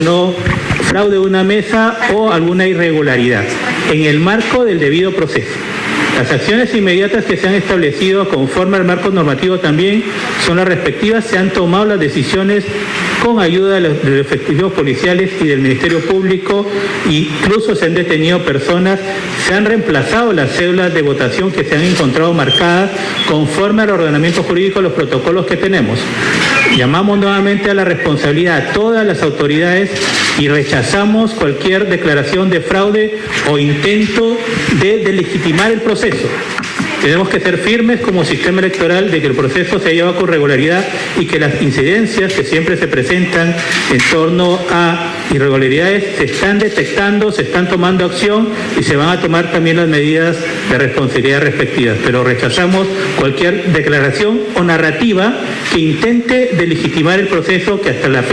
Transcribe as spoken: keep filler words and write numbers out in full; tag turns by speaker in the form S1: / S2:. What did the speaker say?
S1: no fraude de una mesa o alguna irregularidad, en el marco del debido proceso. Las acciones inmediatas que se han establecido conforme al marco normativo también son las respectivas. Se han tomado las decisiones con ayuda de los, de los efectivos policiales y del Ministerio Público, incluso se han detenido personas, se han reemplazado las cédulas de votación que se han encontrado marcadas conforme al ordenamiento jurídico, los protocolos que tenemos. Llamamos nuevamente a la responsabilidad a todas las autoridades y rechazamos cualquier declaración de fraude o intento de delegitimar el proceso. Tenemos que ser firmes como sistema electoral de que el proceso se lleva con regularidad y que las incidencias que siempre se presentan en torno a irregularidades se están detectando, se están tomando acción y se van a tomar también las medidas de responsabilidad respectivas. Pero rechazamos cualquier declaración o narrativa que intente delegitimar el proceso que hasta la fecha